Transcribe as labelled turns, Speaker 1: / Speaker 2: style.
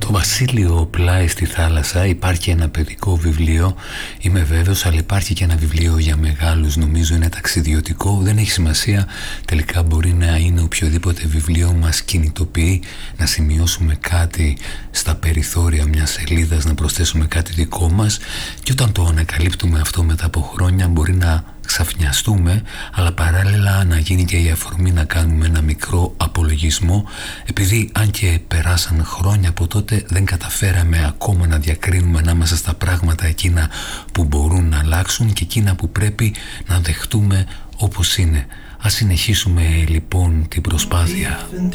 Speaker 1: Βασίλειο πλάι στη θάλασσα υπάρχει ένα παιδικό βιβλίο, είμαι βέβαιος, αλλά υπάρχει και ένα βιβλίο για μεγάλους, νομίζω είναι ταξιδιωτικό, δεν έχει σημασία, τελικά μπορεί να είναι οποιοδήποτε βιβλίο μας κινητοποιεί, να σημειώσουμε κάτι στα περιθώρια μιας σελίδας, να προσθέσουμε κάτι δικό μας, και όταν το ανακαλύπτουμε αυτό μετά από χρόνια μπορεί να ξαφνιαστούμε, αλλά παράλληλα να γίνει και η αφορμή να κάνουμε ένα μικρό απολογισμό, επειδή αν και περάσαν χρόνια από τότε δεν καταφέραμε ακόμα να διακρίνουμε ανάμεσα στα πράγματα εκείνα που μπορούν να αλλάξουν και εκείνα που πρέπει να δεχτούμε όπως είναι. Ας συνεχίσουμε λοιπόν την προσπάθεια.